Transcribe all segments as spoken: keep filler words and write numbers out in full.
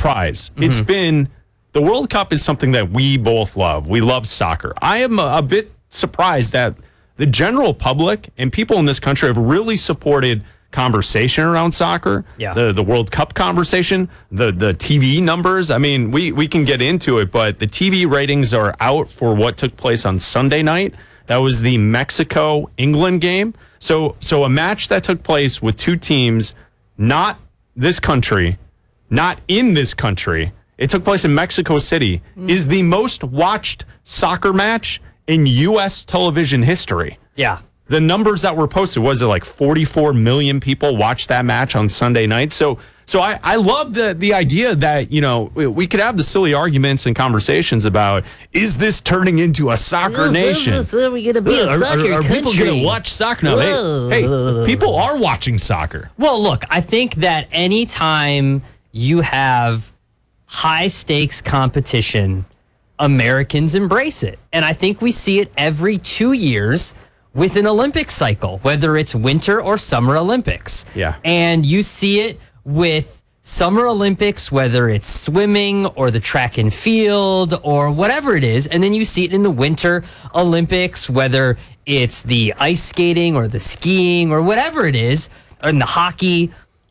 surprise. Mm-hmm. It's been, the World Cup is something that we both love. We love soccer. I am a, a bit surprised that the general public and people in this country have really supported conversation around soccer. Yeah. The the World Cup conversation, the the T V numbers. I mean, we, we can get into it, but the T V ratings are out for what took place on Sunday night. That was the Mexico-England game. So so a match that took place with two teams, not this country, not in this country. It took place in Mexico City, mm. is the most watched soccer match in U S television history. Yeah. The numbers that were posted, was it like forty-four million people watched that match on Sunday night? So so I, I love the the idea that, you know, we could have the silly arguments and conversations about, is this turning into a soccer nation? Are we going to be a are, soccer are, are country? people going to watch soccer now? Hey, hey, people are watching soccer. Well, look, I think that anytime you have high stakes competition, Americans embrace it. And I think we see it every two years with an Olympic cycle, whether it's winter or summer Olympics. Yeah. And you see it with summer Olympics, whether it's swimming or the track and field or whatever it is. And then you see it in the winter Olympics, whether it's the ice skating or the skiing or whatever it is, or in the hockey.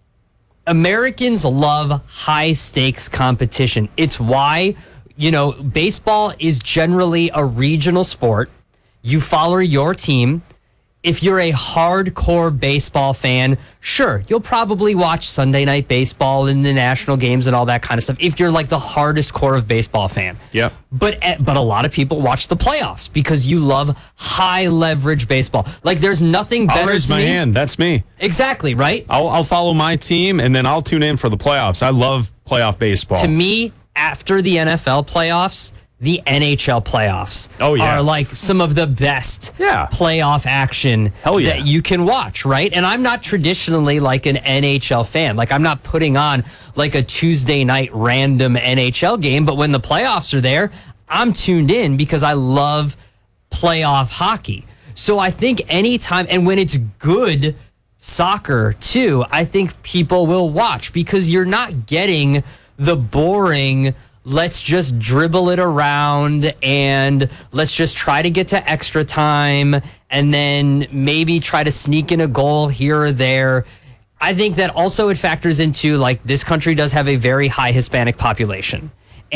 Americans love high stakes competition. It's why, you know, baseball is generally a regional sport. You follow your team. If you're a hardcore baseball fan, sure, you'll probably watch Sunday Night Baseball and the national games and all that kind of stuff. If you're like the hardest core of baseball fan. Yeah. But but a lot of people watch the playoffs because you love high leverage baseball. Like there's nothing better. I'll raise to my me. hand. That's me. Exactly, right? I'll, I'll follow my team and then I'll tune in for the playoffs. I love playoff baseball. To me, after the N F L playoffs, the N H L playoffs oh, yeah. are like some of the best yeah. playoff action Hell yeah. that you can watch, right? And I'm not traditionally like an N H L fan. Like I'm not putting on like a Tuesday night random N H L game, but when the playoffs are there, I'm tuned in because I love playoff hockey. So I think anytime, and when it's good soccer too, I think people will watch because you're not getting the boring, let's just dribble it around and let's just try to get to extra time and then maybe try to sneak in a goal here or there. I think that also it factors into, like, this country does have a very high Hispanic population.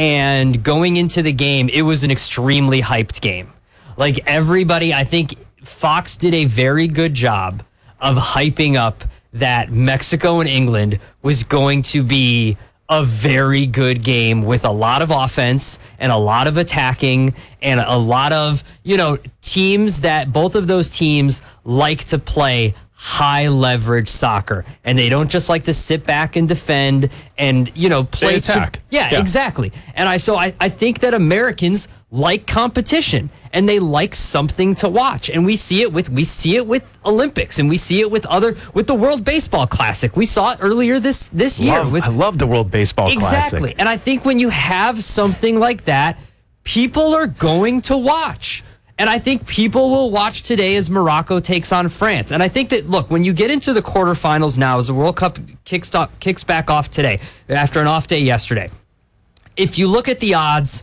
And going into the game, it was an extremely hyped game. Like, everybody, I think Fox did a very good job of hyping up that Mexico and England was going to be a very good game with a lot of offense and a lot of attacking and a lot of, you know, teams that both of those teams like to play high leverage soccer, and they don't just like to sit back and defend and, you know, play they attack. To, yeah, yeah, exactly. And I so I, I think that Americans like competition and they like something to watch. And we see it with we see it with Olympics and we see it with other with the World Baseball Classic. We saw it earlier this this year. Love, with, I love the World Baseball exactly. Classic. Exactly. And I think when you have something like that, people are going to watch. And I think people will watch today as Morocco takes on France. And I think that, look, when you get into the quarterfinals now, as the World Cup kicks, up, kicks back off today, after an off day yesterday, if you look at the odds,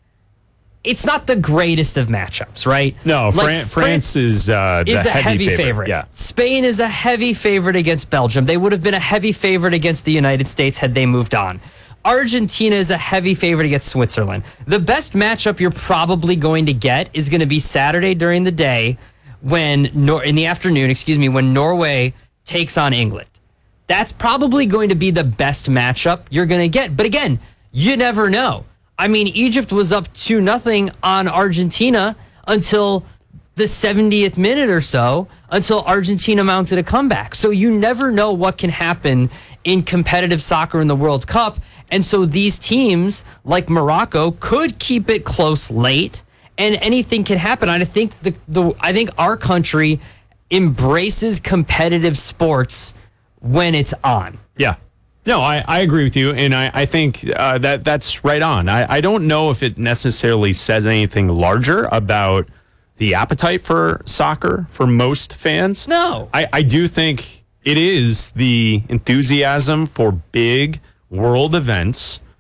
it's not the greatest of matchups, right? No, like Fran- France, France is, uh, the is a heavy, heavy favorite. favorite. Yeah. Spain is a heavy favorite against Belgium. They would have been a heavy favorite against the United States had they moved on. Argentina is a heavy favorite against Switzerland. The best matchup you're probably going to get is going to be Saturday during the day when, Nor- in the afternoon, excuse me, when Norway takes on England. That's probably going to be the best matchup you're going to get. But again, you never know. I mean, Egypt was up two nothing on Argentina until the seventieth minute or so, until Argentina mounted a comeback. So you never know what can happen in competitive soccer in the World Cup. And so these teams like Morocco could keep it close late, and anything can happen. I think the, the I think our country embraces competitive sports when it's on. Yeah. No, I, I agree with you, and I, I think uh, that that's right on. I, I don't know if it necessarily says anything larger about the appetite for soccer for most fans. No. I, I do think it is the enthusiasm for big world events